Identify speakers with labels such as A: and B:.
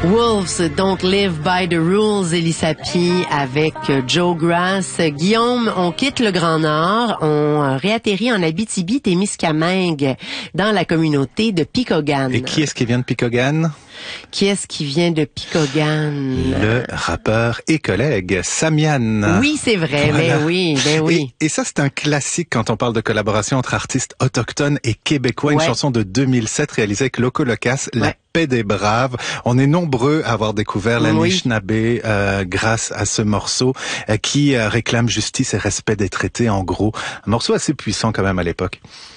A: Wolves Don't Live by the Rules, Elisapi avec Joe Grass. Guillaume, on quitte le Grand Nord, on réatterrit en Abitibi-Témiscamingue, dans la communauté de Picogan.
B: Et qui est-ce qui vient de Picogan?
A: Qui est-ce qui vient de Picogan?
B: Le rappeur et collègue Samian.
A: Oui, c'est vrai,
B: voilà.
A: ben oui.
B: Et ça, c'est un classique quand on parle de collaboration entre artistes autochtones et québécois. Une chanson de 2007 réalisée avec Loco Locas, La Paix des Braves. On est nombreux à avoir découvert l'Anishinaabe grâce à ce morceau qui réclame justice et respect des traités, en gros. Un morceau assez puissant quand même à l'époque.